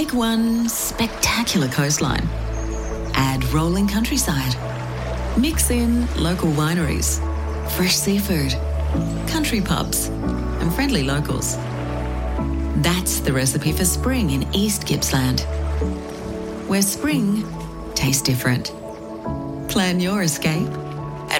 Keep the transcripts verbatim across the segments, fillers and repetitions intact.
Take one spectacular coastline. Add rolling countryside. Mix in local wineries, fresh seafood, country pubs, and friendly locals. That's the recipe for spring in East Gippsland, where spring tastes different. Plan your escape at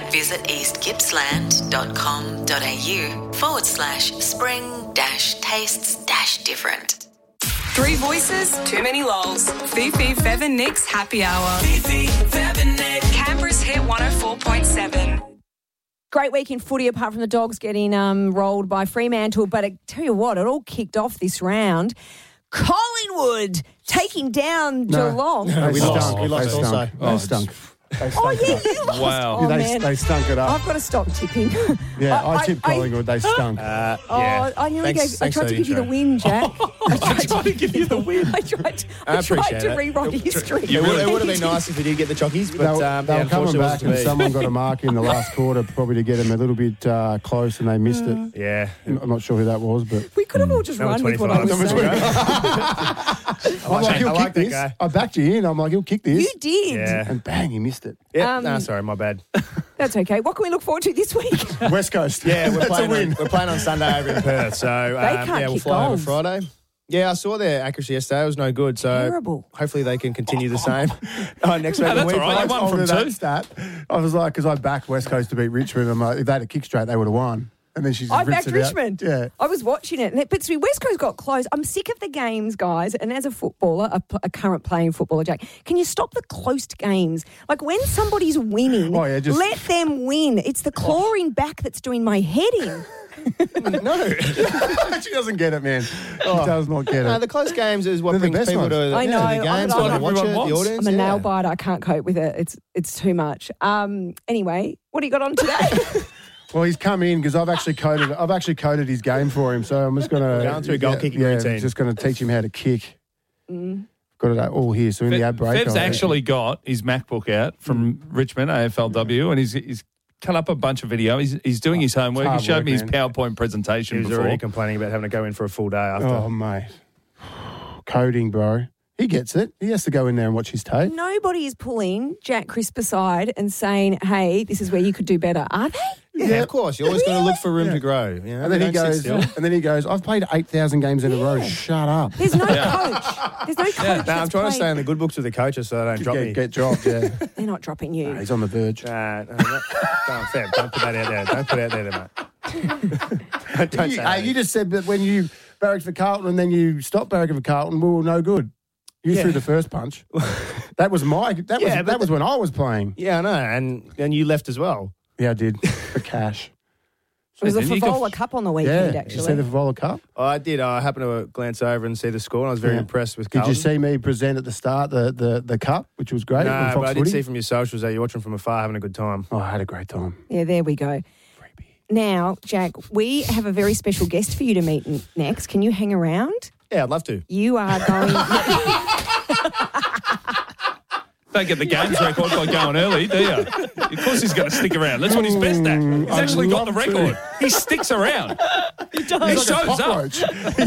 visiteastgippsland.com.au forward slash spring dash tastes dash different. Three voices, too many lols. Fifi, Fev and Nick's Happy Hour. Fifi, Fev and Nick. Canberra's Hit one oh four point seven. Great week in footy, apart from the Dogs getting um, rolled by Fremantle. But I tell you what, it all kicked off this round. Collingwood taking down No. Geelong. No, we Oh, lost. We lost they also. stunk. They Oh, stunk. They Oh, stunk yeah, it up. you lost. Wow. Oh, they, man. they stunk it up. I've got to stop tipping. Yeah, I, I- tipped I- Collingwood. They stunk. Uh, Oh, yeah. I nearly Thanks- gave. I thanks tried for to the give you the intro. win, Jack. I tried to give you the win. I tried. To, I I tried appreciate to it. rewrite history. It would, it would have been nice if we did get the chockies, they but were, um, they yeah, were coming unfortunately back it and wasn't to someone got a mark in the last quarter, probably to get them a little bit uh, close, and they missed Mm. it. be. Yeah. I'm not sure who that was, but We could have all just Number run with what I was twenty-five. saying. I'm like, he'll I kick like that this. guy. I backed you in. I'm like, he'll kick this. You did. Yeah. And bang, he missed it. Yeah. Um, no, sorry, my bad. That's okay. What can we look forward to this week? West Coast. Yeah, we're That's playing. a win. On, we're playing on Sunday over in Perth, so um, can't yeah, we'll kick fly goals. over Friday. Yeah, I saw their accuracy yesterday. It was no good. So Terrible. hopefully they can continue the same. oh, next week. No, that's week all right. I You won told from her that two. stat. I was like, because I backed West Coast to beat Richmond. I'm like, if they had a kick straight, they would have won. And then she just I rips backed it out. Richmond. Yeah. I was watching it. And it- But see, West Coast got close. I'm sick of the games, guys. And as a footballer, a, p- a current playing footballer, Jack, can you stop the close games? Like when somebody's winning, Oh, yeah, just- let them win. It's the clawing back that's doing my head in. No. She doesn't get it, man. She does not get it. No, the close games is what They're the brings best people ones. to I yeah, know, the I'm- games, I'm- want to watch it, everyone the wants. audience. I'm a yeah. nail biter. I can't cope with it. It's it's too much. Um. Anyway, what do you got on today? Well, he's come in because I've actually coded. I've actually coded his game for him. So I'm just going to Going through a goal yeah, kicking yeah, routine. Just going to teach him how to kick. Mm. Got it all here. So in the ad break, Fev's I'll- actually got his MacBook out from Richmond, A F L W, and he's he's cut up a bunch of video. He's he's doing his homework. He hard showed work, me his man. PowerPoint presentation He was before. already complaining about having to go in for a full day after. Oh mate, coding, bro. He gets it. He has to go in there and watch his tape. Nobody is pulling Jack Crisp aside and saying, "Hey, this is where you could do better." Are they? Yeah, of course. You always got to look for room Yeah. to grow. You know, And then he don't goes, sit still. and then he goes. I've played eight thousand games in a row. Shut up. There's no coach. There's no coach. No, I'm that's trying to stay played- in the good books with the coaches so they don't drop Get, me. get dropped. Yeah, They're not dropping you. he's on the verge. Nah, no, no, don't, Feb, don't put that out there. Don't put it out there, mate. don't You, say hey, that. you just said that when you barracked for Carlton and then you stopped barracking for Carlton, we were no good. You Yeah. threw the first punch. That was my. That was Yeah, but that was when I was playing. Yeah, I know. And, and you left as well. Yeah, I did for cash. It was a Then you got- Favola Cup on the Yeah, weekend, did you actually. see the Favola Cup? I did. I happened to glance over and see the score, and I was very Yeah. impressed with Did Carlton. you see me present at the start the the, the cup, which was great? No, on Fox but I did Footy? see from your socials that you're watching from afar, having a good time. Oh, I had a great time. Yeah, there we go. Now, Jack, we have a very special guest for you to meet n- next. Can you hang around? Yeah, I'd love to. You are going... Don't get the games record by going early, do you? Of course he's going to stick around. That's what he's best at. He's I'd actually got the love to. record. He sticks around. He He's like a shows up. cockroach.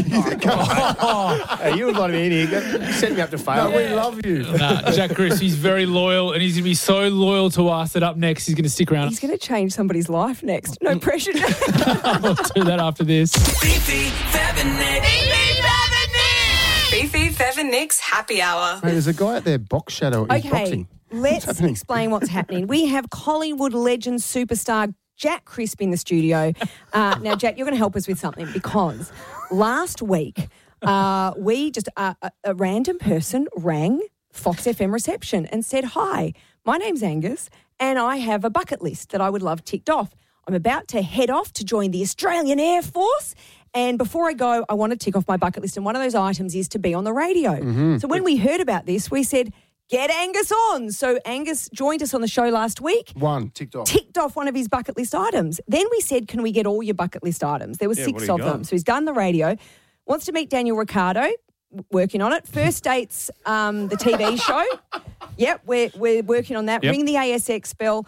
Hey, you invited me in here. You set me up to fail. No, we love you. Nah, Jack Crisp, he's very loyal, and he's going to be so loyal to us that up next he's going to stick around. He's going to change somebody's life next. No pressure, Jack. I'll do that after this. Fifi, Fev and Nick. Fifi, Fev and Nick's Happy Hour. Hey, there's a guy out there box shadow. He's Okay, boxing. let's What's happening? explain what's happening. We have Collingwood legend superstar Jack Crisp in the studio. Uh, now, Jack, you're going to help us with something because last week uh, we just, uh, a, a random person rang Fox F M reception and said, "Hi, my name's Angus and I have a bucket list that I would love ticked off. I'm about to head off to join the Australian Air Force. And before I go, I want to tick off my bucket list. And one of those items is to be on the radio." Mm-hmm. So when we heard about this, we said, get Angus on. So Angus joined us on the show last week, One, ticked off. ticked off one of his bucket list items. Then we said, can we get all your bucket list items? There were Yeah, six what do you of got? them. So he's done the radio. Wants to meet Daniel Ricciardo, w- working on it. First Dates, um, the T V show. Yep, we're, we're working on that. Yep. Ring the A S X bell.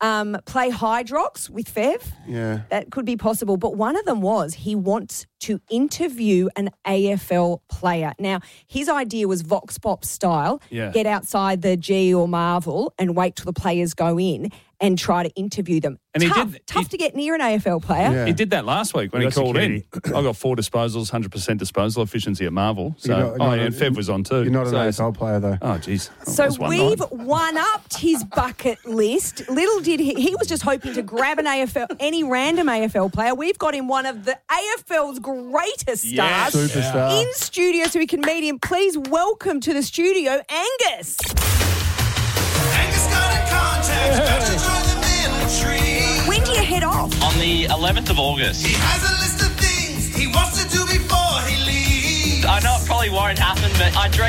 Um, play Hydrox with Fev. Yeah. That could be possible. But one of them was he wants to interview an A F L player. Now, his idea was Vox Pop style. Yeah. Get outside the G or Marvel and wait till the players go in and try to interview them. And he tough, did- tough he- to get near an A F L player. Yeah. He did that last week when You he got called security. in. I got four disposals, one hundred percent disposal efficiency at Marvel. So, You're not- oh, not yeah, a- and Fev was on too. You're not an So- A F L player, though. Oh, jeez. So That's one we've night. one-upped his bucket list. Little did he, he was just hoping to grab an A F L, any random A F L player. We've got him one of the A F L's greatest Yes. stars Superstar. in studio so we can meet him. Please welcome to the studio, Angus. Angus got in contact, about to join the military. When do you head off? On the eleventh of August. He has a list of things he wants to do before he leaves. I know it probably won't happen, but I dream